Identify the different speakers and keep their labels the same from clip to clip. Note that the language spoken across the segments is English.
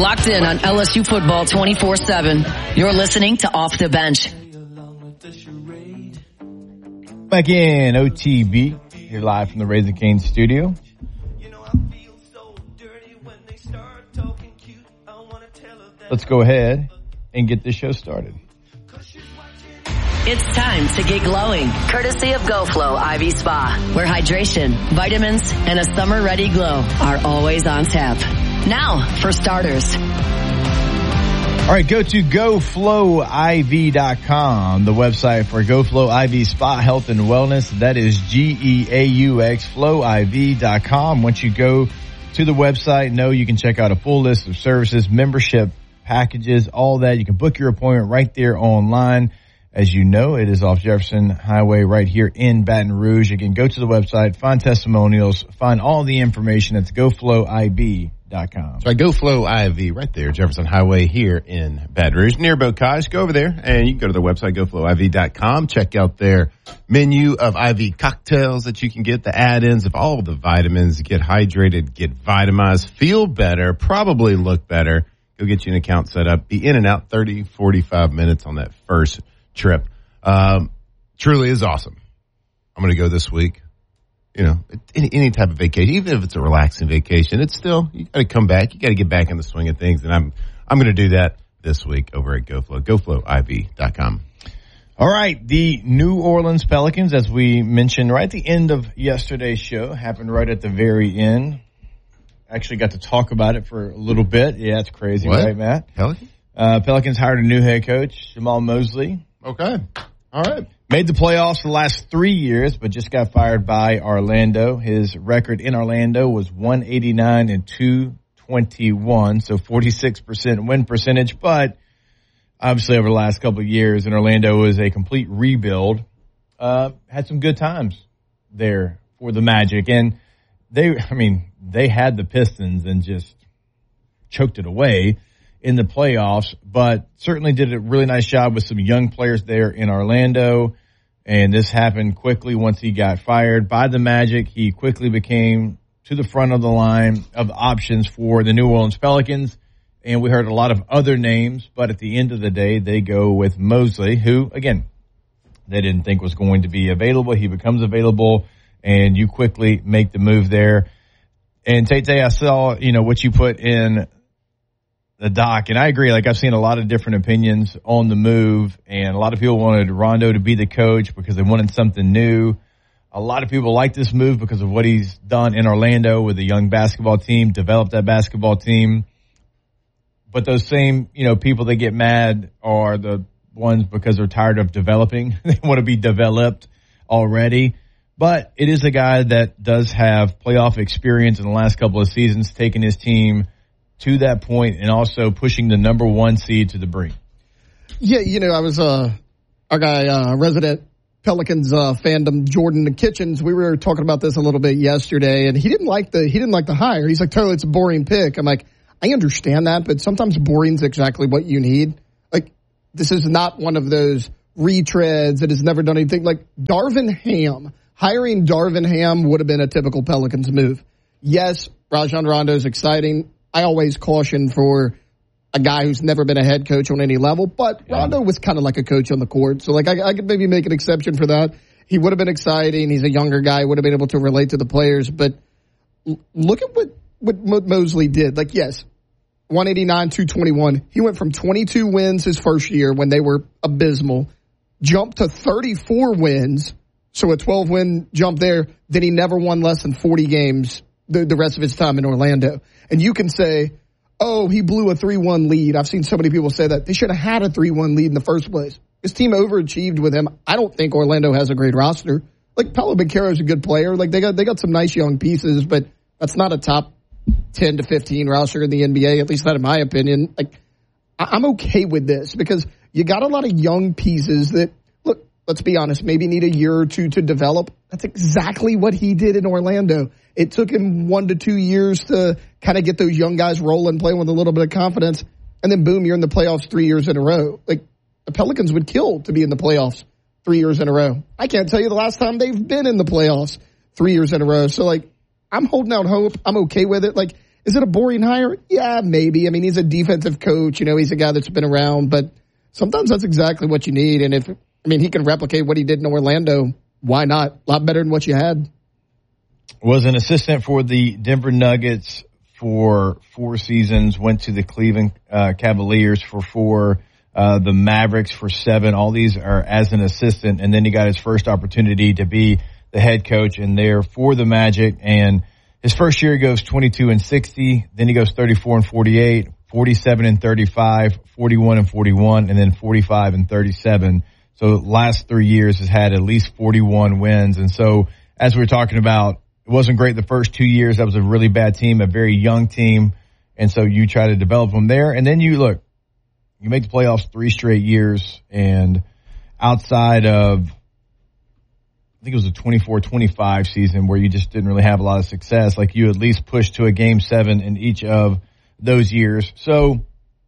Speaker 1: Locked in on LSU football 24/7. You're listening to Off the Bench.
Speaker 2: Back in OTB, here live from the Raising Cane's studio. Let's go ahead and get this show started.
Speaker 1: It's time to get glowing, courtesy of GoFlow IV Spa, where hydration, vitamins, and a summer-ready glow are always on tap. Now, for starters.
Speaker 2: All right, go to GoFlowIV.com, the website for GoFlow IV Spa Health and Wellness. That is GEAUX, FlowIV.com. Once you go to the website, know you can check out a full list of services, membership packages, all that. You can book your appointment right there online. As you know, it is off Jefferson Highway right here in Baton Rouge. Again, go to the website, find testimonials, find all the information. It's GoFlowIV.com.
Speaker 3: That's right, GoFlow IV right there, Jefferson Highway here in Baton Rouge, near Bocage. Go over there and you can go to their website, GoFlowIV.com. Check out their menu of IV cocktails that you can get, the add-ins of all the vitamins. Get hydrated, get vitamized, feel better, probably look better. Go get you an account set up. Be in and out 30, 45 minutes on that first trip. Truly is awesome. I'm going to go this week. You know, any type of vacation, even if it's a relaxing vacation, it's still, you got to come back. You got to get back in the swing of things. And I'm going to do that this week over at GoFlow, GoFlowIV.com.
Speaker 2: All right. The New Orleans Pelicans, as we mentioned right at the end of yesterday's show, happened right at the very end. Actually got to talk about it for a little bit. Yeah, it's crazy,
Speaker 3: what?
Speaker 2: Right, Matt?
Speaker 3: Pelicans?
Speaker 2: Pelicans hired a new head coach, Jamal Mosley.
Speaker 3: Okay. All right.
Speaker 2: Made the playoffs the last 3 years, but just got fired by Orlando. His record in Orlando was 189 and 221, so 46% win percentage. But obviously over the last couple of years in Orlando was a complete rebuild. Had some good times there for the Magic. And they had the Pistons and just choked it away in the playoffs, but certainly did a really nice job with some young players there in Orlando. And this happened quickly once he got fired by the Magic. He quickly became to the front of the line of options for the New Orleans Pelicans. And we heard a lot of other names, but at the end of the day, they go with Mosley, who, again, they didn't think was going to be available. He becomes available, and you quickly make the move there. And Tate, I saw, what you put in the doc, and I agree. Like, I've seen a lot of different opinions on the move, and a lot of people wanted Rondo to be the coach because they wanted something new. A lot of people like this move because of what he's done in Orlando with a young basketball team, developed that basketball team. But those same, people that get mad are the ones because they're tired of developing. They want to be developed already. But it is a guy that does have playoff experience in the last couple of seasons, taking his team to that point and also pushing the number one seed to the brink.
Speaker 4: Yeah, I was our guy, resident Pelicans fandom, Jordan Kitchens. We were talking about this a little bit yesterday, and he didn't like the hire. He's like, totally, it's a boring pick. I'm like, I understand that, but sometimes boring's exactly what you need. Like, this is not one of those retreads that has never done anything. Like Darvin Ham, hiring Darvin Ham would have been a typical Pelicans move. Yes, Rajon Rondo is exciting. I always caution for a guy who's never been a head coach on any level, but Rondo was kind of like a coach on the court. So, like, I could maybe make an exception for that. He would have been exciting. He's a younger guy, would have been able to relate to the players. But look at what Mosley did. Like, yes, 189, 221. He went from 22 wins his first year when they were abysmal, jumped to 34 wins, so a 12-win jump there. Then he never won less than 40 games the rest of his time in Orlando. And you can say, oh, he blew a 3-1 lead. I've seen so many people say that. They should have had a 3-1 lead in the first place. His team overachieved with him. I don't think Orlando has a great roster. Like, Paolo Banchero's a good player. Like, they got some nice young pieces, but that's not a top 10 to 15 roster in the NBA, at least not in my opinion. Like, I'm okay with this because you got a lot of young pieces that, look, let's be honest, maybe need a year or two to develop. That's exactly what he did in Orlando. It took him 1 to 2 years to kind of get those young guys rolling, playing with a little bit of confidence, and then boom, you're in the playoffs 3 years in a row. Like, the Pelicans would kill to be in the playoffs 3 years in a row. I can't tell you the last time they've been in the playoffs 3 years in a row. So, like, I'm holding out hope. I'm okay with it. Like, Is it a boring hire? Yeah, maybe. I mean, he's a defensive coach. He's a guy that's been around, but sometimes that's exactly what you need. And he can replicate what he did in Orlando. Why not? A lot better than what you had.
Speaker 2: Was an assistant for the Denver Nuggets for 4 seasons, went to the Cleveland Cavaliers for 4, the Mavericks for 7. All these are as an assistant, and then he got his first opportunity to be the head coach and there for the Magic. And his first year he goes 22-60, then he goes 34-48, 47-35, 41-41, and then 45-37. So last 3 years has had at least 41 wins. And so as we were talking about, it wasn't great the first 2 years. That was a really bad team, a very young team. And so you try to develop them there. And then you make the playoffs 3 straight years. And outside of, I think it was a 24-25 season where you just didn't really have a lot of success, like you at least pushed to a Game 7 in each of those years. So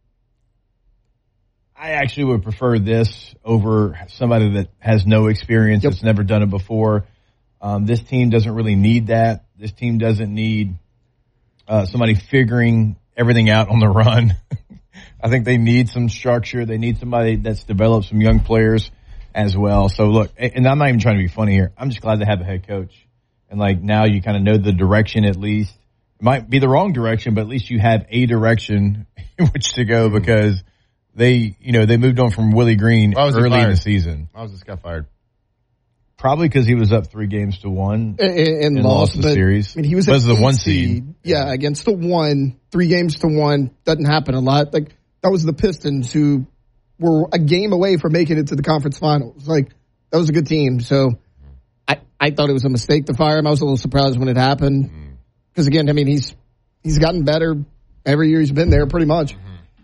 Speaker 2: I actually would prefer this over somebody that has no experience, that's never done it before. This team doesn't really need that. This team doesn't need somebody figuring everything out on the run. I think they need some structure. They need somebody that's developed some young players as well. So look, and I'm not even trying to be funny here. I'm just glad to have a head coach. And now you kind of know the direction at least. It might be the wrong direction, but at least you have a direction in which to go because they moved on from Willie Green early in the season.
Speaker 3: Why was this guy fired?
Speaker 2: Probably because he was up 3-1
Speaker 4: and lost
Speaker 2: the series.
Speaker 4: I mean, he was
Speaker 2: the 1 seed.
Speaker 4: Yeah, against the 1, 3-1. Doesn't happen a lot. That was the Pistons who were a game away from making it to the conference finals. That was a good team. So I thought it was a mistake to fire him. I was a little surprised when it happened. Because again, he's gotten better every year he's been there pretty much.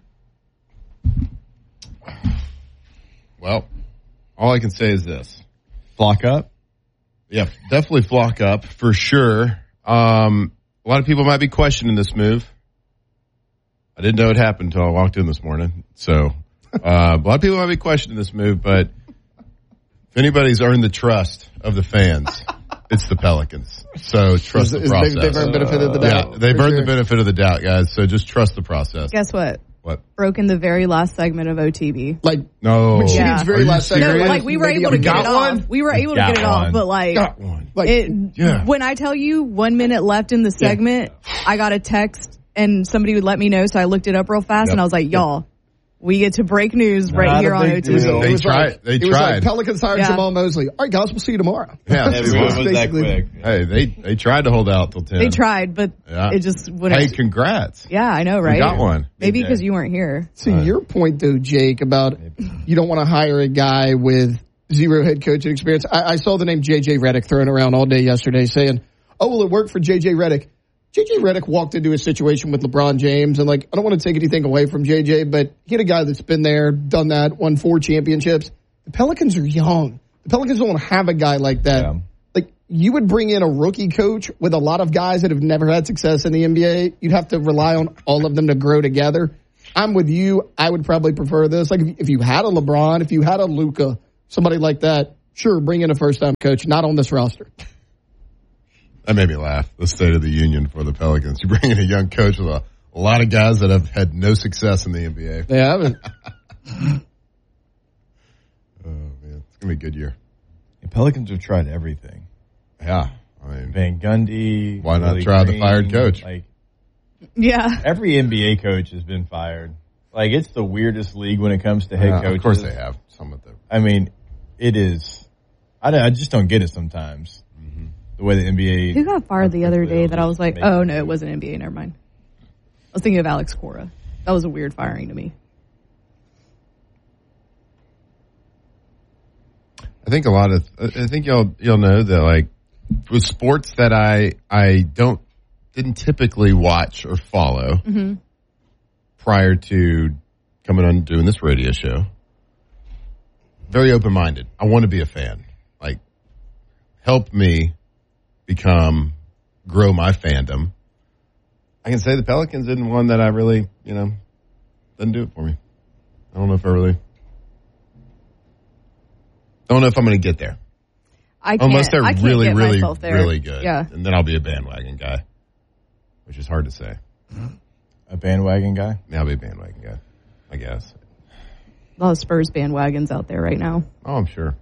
Speaker 3: Well, all I can say is this.
Speaker 2: Flock up?
Speaker 3: Yeah, definitely flock up for sure. A lot of people might be questioning this move. I didn't know it happened until I walked in this morning. So a lot of people might be questioning this move, but if anybody's earned the trust of the fans, it's the Pelicans. So trust the process.
Speaker 4: They've earned the benefit of the doubt.
Speaker 3: Yeah, they've earned the benefit of the doubt, guys. So just trust the process.
Speaker 5: Guess what?
Speaker 3: What?
Speaker 5: Broke in the very last segment of OTB.
Speaker 3: No.
Speaker 4: Which means very last segment.
Speaker 5: No, we were able to get it off. We were able to get it off, but
Speaker 3: got one.
Speaker 5: When I tell you 1 minute left in the segment, I got a text and somebody would let me know, so I looked it up real fast and I was like, y'all, we get to break news right here on OTB.
Speaker 3: They tried.
Speaker 4: It was like Pelicans hired Jamal Mosley. All right, guys, we'll see you tomorrow.
Speaker 3: Yeah,
Speaker 2: it was that quick.
Speaker 3: Hey, they tried to hold out till 10.
Speaker 5: They tried, but it just wouldn't.
Speaker 3: Hey, congrats.
Speaker 5: Yeah, I know, right?
Speaker 3: You got one.
Speaker 5: Maybe because you weren't here.
Speaker 4: To your point, though, Jake, about you don't want to hire a guy with 0 head coaching experience. I saw the name J.J. Redick thrown around all day yesterday saying, oh, well, it worked for J.J. Redick. J.J. Redick walked into a situation with LeBron James, and I don't want to take anything away from J.J., but he had a guy that's been there, done that, won 4 championships. The Pelicans are young. The Pelicans don't have a guy like that. Yeah. You would bring in a rookie coach with a lot of guys that have never had success in the NBA. You'd have to rely on all of them to grow together. I'm with you. I would probably prefer this. If you had a LeBron, if you had a Luka, somebody like that, sure, bring in a first-time coach, not on this roster.
Speaker 3: That made me laugh, the State of the Union for the Pelicans. You bring in a young coach with a lot of guys that have had no success in the NBA.
Speaker 4: They haven't.
Speaker 3: Oh, man. It's going to be a good year.
Speaker 2: The Pelicans have tried everything.
Speaker 3: Yeah.
Speaker 2: Van Gundy.
Speaker 3: Why not try the fired coach?
Speaker 2: Every NBA coach has been fired. It's the weirdest league when it comes to head coaches.
Speaker 3: Of course they have. Some of them.
Speaker 2: It is. I just don't get it sometimes. The way the NBA.
Speaker 5: Who got fired the other day that I was like, oh, no, it wasn't NBA. Never mind. I was thinking of Alex Cora. That was a weird firing to me.
Speaker 3: I think you'll know that with sports that I didn't typically watch or follow prior to coming on doing this radio show. Very open-minded. I want to be a fan. Help me grow my fandom. I can say the Pelicans isn't one that I really, doesn't do it for me. I don't know if I'm going to get there. Unless they're really, really, really good.
Speaker 5: Yeah.
Speaker 3: And then I'll be a bandwagon guy, which is hard to say.
Speaker 2: A bandwagon guy?
Speaker 3: I'll be a bandwagon guy, I guess.
Speaker 5: A lot of Spurs bandwagons out there right now.
Speaker 3: Oh, I'm sure.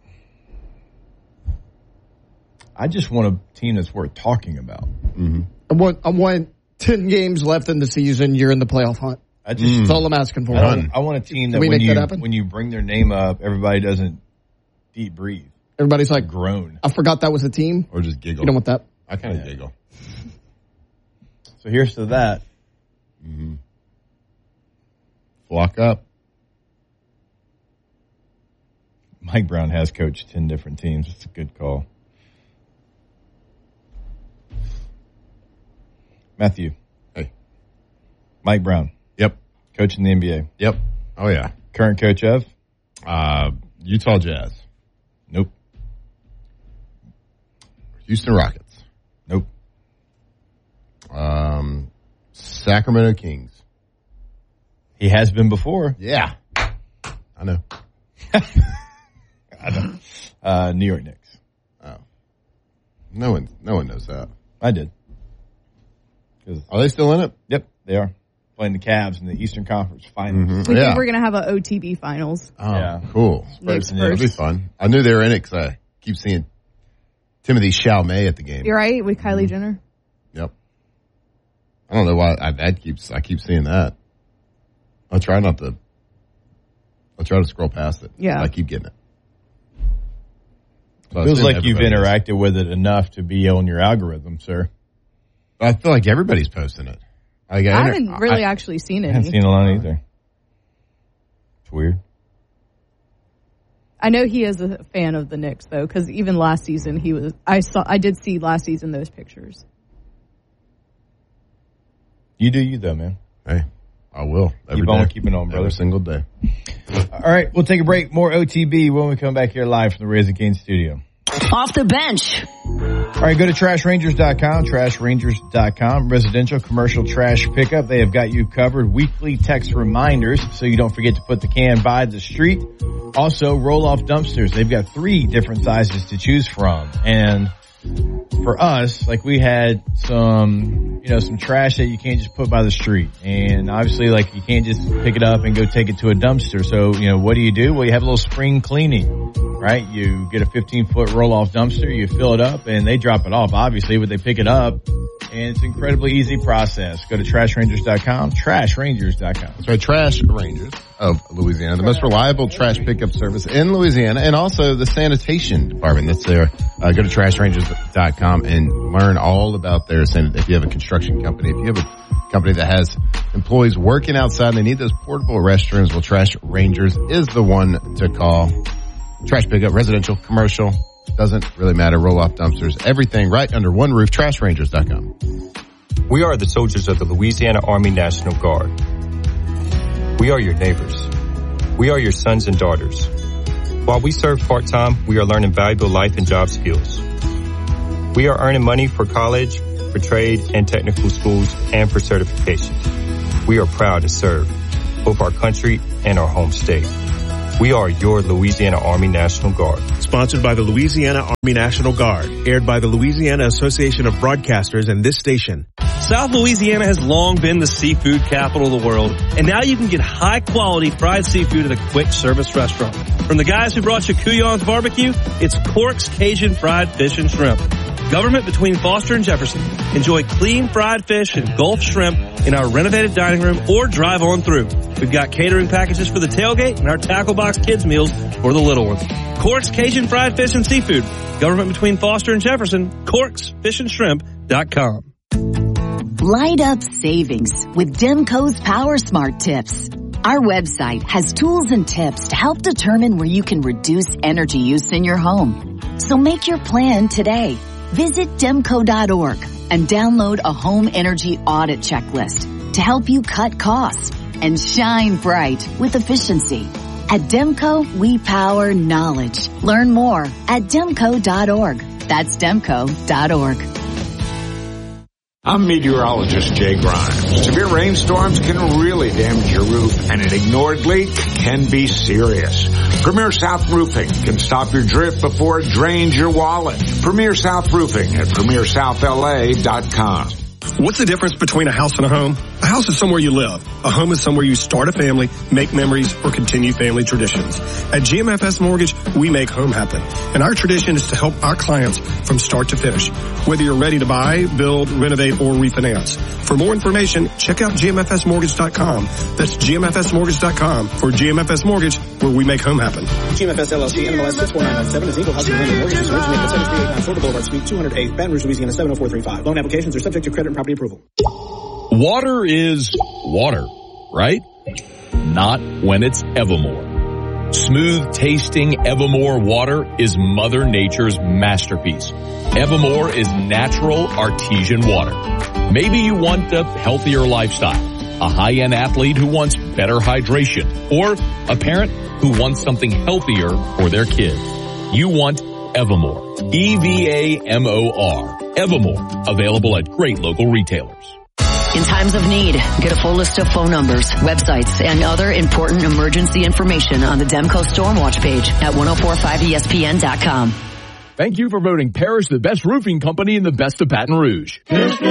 Speaker 2: I just want a team that's worth talking about.
Speaker 3: Mm-hmm.
Speaker 4: I want 10 games left in the season. You're in the playoff hunt. That's all I'm asking for.
Speaker 2: I want a team that when you bring their name up, everybody doesn't deep breathe.
Speaker 4: Everybody's like,
Speaker 2: groan.
Speaker 4: I forgot that was a team.
Speaker 3: Or just giggle.
Speaker 4: You don't want that.
Speaker 3: I kind of giggle.
Speaker 2: So here's to that.
Speaker 3: Mm-hmm. Flock up.
Speaker 2: Mike Brown has coached 10 different teams. It's a good call. Matthew.
Speaker 3: Hey.
Speaker 2: Mike Brown.
Speaker 3: Yep.
Speaker 2: Coach in the NBA.
Speaker 3: Yep. Oh, yeah.
Speaker 2: Current coach of?
Speaker 3: Utah Jazz.
Speaker 2: Nope.
Speaker 3: Houston Rockets.
Speaker 2: Nope.
Speaker 3: Sacramento Kings.
Speaker 2: He has been before.
Speaker 3: Yeah. I know.
Speaker 2: I know. New York Knicks.
Speaker 3: Oh. No one knows that.
Speaker 2: I did.
Speaker 3: Are they still in it?
Speaker 2: Yep, they are. Playing the Cavs in the Eastern Conference Finals.
Speaker 3: Mm-hmm.
Speaker 5: We think we're going to have an OTB Finals.
Speaker 3: Oh,
Speaker 2: yeah.
Speaker 3: Cool.
Speaker 5: That'll
Speaker 3: be fun. I knew they were in it because I keep seeing Timothy Chalamet at the game.
Speaker 5: You're right, with Kylie Jenner.
Speaker 3: Yep. I don't know why I keep seeing that. I'll try to scroll past it.
Speaker 5: Yeah.
Speaker 3: I keep getting it. So
Speaker 2: Feels like you've interacted with it enough to be on your algorithm, sir.
Speaker 3: I feel like everybody's posting it.
Speaker 5: I haven't really actually seen it.
Speaker 2: I haven't seen a lot either. It's weird.
Speaker 5: I know he is a fan of the Knicks, though, because even last season I did see last season those pictures.
Speaker 2: You do you, though, man.
Speaker 3: Hey, I will.
Speaker 2: Keep on keeping on, brother.
Speaker 3: Every single day.
Speaker 2: All right, we'll take a break. More OTB when we come back here live from the Raising Cane's studio.
Speaker 1: Off the bench.
Speaker 2: All right, go to trashrangers.com, trashrangers.com. Residential, commercial trash pickup. They have got you covered. Weekly text reminders so you don't forget to put the can by the street. Also, roll-off dumpsters. They've got 3 different sizes to choose from. And for us, like we had some trash that you can't just put by the street. And obviously, like, you can't just pick it up and go take it to a dumpster. So, what do? Well, you have a little spring cleaning, right? You get a 15-foot roll-off dumpster, you fill it up, and they drop it off, obviously, but they pick it up. And it's an incredibly easy process. Go to trashrangers.com, trashrangers.com.
Speaker 3: That's right, Trash Rangers of Louisiana, the most reliable trash pickup service in Louisiana, and also the sanitation department that's there. Go to trashrangers.com and learn all about their sanitation. If you have a construction company, if you have a company that has employees working outside and they need those portable restrooms, well, Trash Rangers is the one to call. Trash pickup, residential, commercial, doesn't really matter. Roll-off dumpsters, everything right under one roof. TrashRangers.com.
Speaker 6: We are the soldiers of the Louisiana Army National Guard. We are your neighbors. We are your sons and daughters. While we serve part-time, we are learning valuable life and job skills. We are earning money for college, for trade and technical schools, and for certifications. We are proud to serve both our country and our home state. We are your Louisiana Army National Guard.
Speaker 7: Sponsored by the Louisiana Army National Guard. Aired by the Louisiana Association of Broadcasters and this station.
Speaker 8: South Louisiana has long been the seafood capital of the world, and now you can get high-quality fried seafood at a quick-service restaurant. From the guys who brought you Couillon's Barbecue, it's Cork's Cajun Fried Fish and Shrimp. Government between Foster and Jefferson. Enjoy clean fried fish and Gulf shrimp in our renovated dining room or drive on through. We've got catering packages for the tailgate and our tackle box kids meals for the little ones. Cork's Cajun Fried Fish and Seafood. Government between Foster and Jefferson. CorksFishandShrimp.com.
Speaker 1: Light up savings with Demco's Power Smart Tips. Our website has tools and tips to help determine where you can reduce energy use in your home. So make your plan today. Visit Demco.org and download a home energy audit checklist to help you cut costs and shine bright with efficiency. At Demco, we power knowledge. Learn more at Demco.org. That's Demco.org.
Speaker 9: I'm meteorologist Jay Grimes. Severe rainstorms can really damage your roof, and an ignored leak can be serious. Premier South Roofing can stop your drip before it drains your wallet. Premier South Roofing at PremierSouthLA.com.
Speaker 10: What's the difference between a house and a home? A house is somewhere you live. A home is somewhere you start a family, make memories, or continue family traditions. At GMFS Mortgage, we make home happen. And our tradition is to help our clients from start to finish. Whether you're ready to buy, build, renovate, or refinance. For more information, check out GMFSmortgage.com. That's GMFSmortgage.com for GMFS Mortgage, where we make home happen.
Speaker 11: GMFS LLC, NMLS 64997 is equal housing lender mortgages originated at 7389 Florida Boulevard, Suite 208, Baton Rouge, Louisiana 70435. Loan applications are subject to credit and property approval.
Speaker 12: Water is water, right? Not when it's Evermore. Smooth tasting Evermore water is Mother Nature's masterpiece. Evermore is natural artesian water. Maybe you want a healthier lifestyle, a high-end athlete who wants better hydration, or a parent who wants something healthier for their kids. You want Evermore. EVAMOR. Evermore. Available at great local retailers.
Speaker 13: In times of need, get a full list of phone numbers, websites, and other important emergency information on the Demco Stormwatch page at 1045ESPN.com.
Speaker 12: Thank you for voting Parrish the best roofing company in the best of Baton Rouge.